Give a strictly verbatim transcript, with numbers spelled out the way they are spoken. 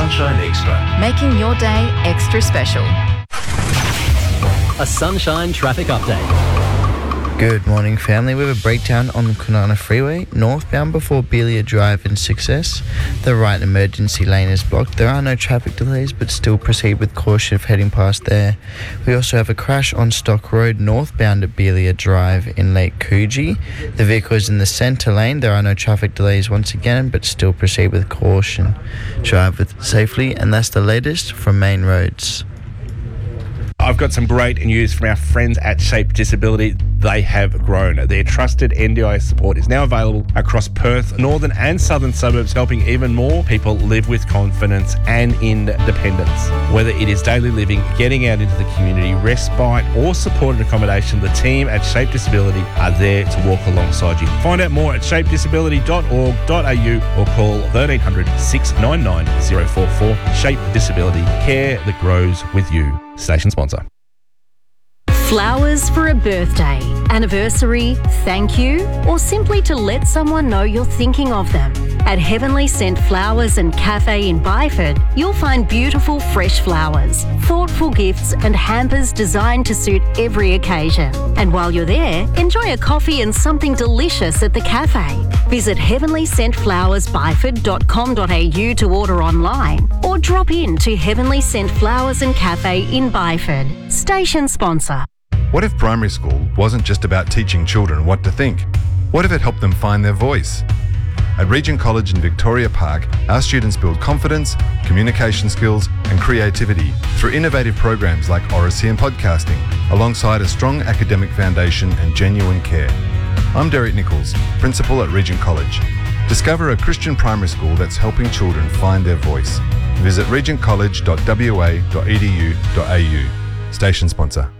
Sunshine Extra. Making your day extra special. A Sunshine traffic update. Good morning, family. We have a breakdown on the Kwinana Freeway, northbound before Belia Drive in Success. The right emergency lane is blocked. There are no traffic delays, but still proceed with caution if heading past there. We also have a crash on Stock Road, northbound at Belia Drive in Lake Coogee. The vehicle is in the centre lane. There are no traffic delays once again, but still proceed with caution. Drive with safely, and that's the latest from Main Roads. I've got some great news from our friends at Shape Disability. They have grown. Their trusted N D I S support is now available across Perth, northern and southern suburbs, helping even more people live with confidence and independence. Whether it is daily living, getting out into the community, respite or supported accommodation, the team at Shape Disability are there to walk alongside you. Find out more at shape disability dot org dot a u or call thirteen hundred, six nine nine, zero four four. Shape Disability, care that grows with you. Station sponsor. Flowers for a birthday, anniversary, thank you, or simply to let someone know you're thinking of them. At Heavenly Scent Flowers and Cafe in Byford, you'll find beautiful fresh flowers, thoughtful gifts and hampers designed to suit every occasion. And while you're there, enjoy a coffee and something delicious at the cafe. Visit heavenly scent flowers byford dot com dot a u to order online or drop in to Heavenly Scent Flowers and Cafe in Byford. Station sponsor. What if primary school wasn't just about teaching children what to think? What if it helped them find their voice? At Regent College in Victoria Park, our students build confidence, communication skills and creativity through innovative programs like Oracy and podcasting, alongside a strong academic foundation and genuine care. I'm Derek Nichols, Principal at Regent College. Discover a Christian primary school that's helping children find their voice. Visit regent college dot w a dot e d u dot a u. Station sponsor.